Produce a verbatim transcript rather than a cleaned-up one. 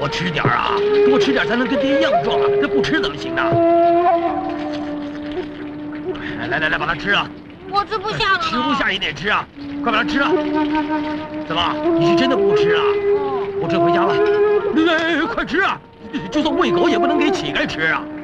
多吃点啊，多吃点才能跟爹一样壮啊！这不吃怎么行呢？来来来，把它吃啊！ 我吃不下了。 吃不下也得吃啊！快把它吃啊！怎么？你是真的不吃啊？不吃回家了。哎，快吃啊！就算喂狗也不能给乞丐吃啊！